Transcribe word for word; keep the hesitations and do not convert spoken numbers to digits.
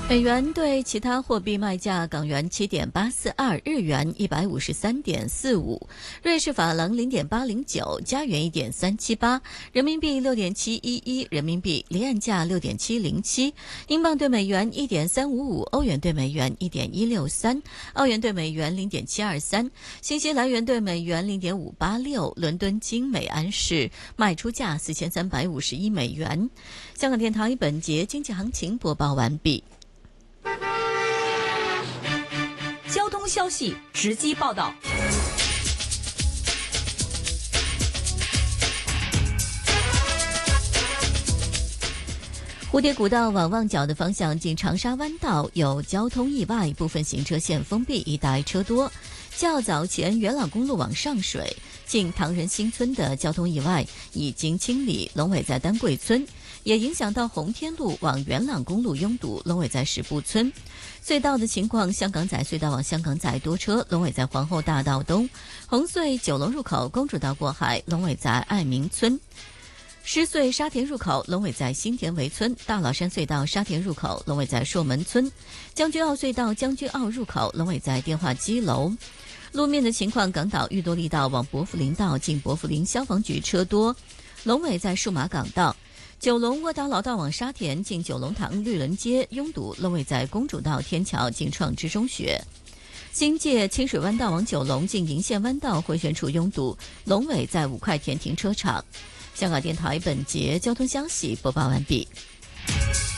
美元对其他货币卖价：港元七点八四二，日元一百五十三点四五，瑞士法郎零点八零九，加元一点三七八，人民币六点七一一，人民币离岸价六点七零七，英镑对美元一点三五五，欧元对美元一点一六三，澳元对美元零点七二三，新西兰元对美元零点五八六。伦敦金每安士卖出价四千三百五十一美元。香港电台本节经济行情播报完毕。 交通消息直击报道。 蝴蝶谷道往旺角的方向近长沙湾道有交通意外，部分行车线封闭，一带车多。较早前元朗公路往上水近唐人新村的交通意外已经清理，龙尾在丹桂村，也影响到红天路往元朗公路拥堵，龙尾在石步村。隧道的情况，香港仔隧道往香港仔多车，龙尾在皇后大道东；红隧九龙入口公主道过海，龙尾在爱民村；狮隧沙田入口龙尾在新田围村；大老山隧道沙田入口龙尾在硕门村；将军澳隧道将军澳入口龙尾在电话机楼。路面的情况，港岛裕多利道往伯福林道近伯福林消防局车多，龙尾在数码港道；九龙沃达劳道往沙田近九龙塘绿伦街拥堵，龙尾在公主道天桥近创知中学；新界清水湾道往九龙近银线湾道回旋处拥堵，龙尾在五块田停车场。香港电台本节交通消息播报完毕。